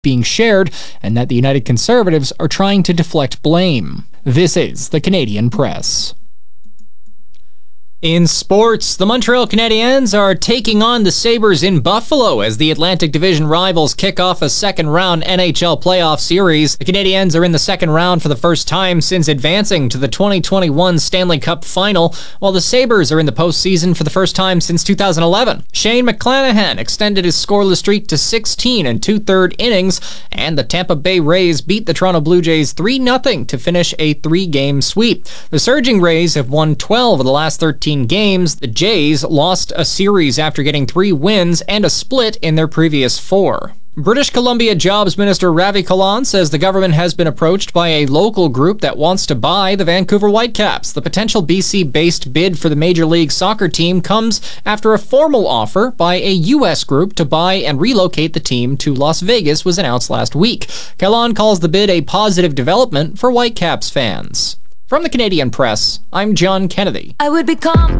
being shared, and that the United Conservatives are trying to deflect blame. This is the Canadian Press. In sports, the Montreal Canadiens are taking on the Sabres in Buffalo as the Atlantic Division rivals kick off a second-round NHL playoff series. The Canadiens are in the second round for the first time since advancing to the 2021 Stanley Cup Final, while the Sabres are in the postseason for the first time since 2011. Shane McClanahan extended his scoreless streak to 16 and 2/3 innings, and the Tampa Bay Rays beat the Toronto Blue Jays 3-0 to finish a 3-game sweep. The surging Rays have won 12 of the last 13 games. The Jays lost a series after getting 3 wins and a split in their previous 4. British Columbia Jobs Minister Ravi Kahlon says the government has been approached by a local group that wants to buy the Vancouver Whitecaps. The potential BC-based bid for the Major League Soccer team comes after a formal offer by a U.S. group to buy and relocate the team to Las Vegas was announced last week. Kahlon calls the bid a positive development for Whitecaps fans. From the Canadian Press, I'm John Kennedy. I would become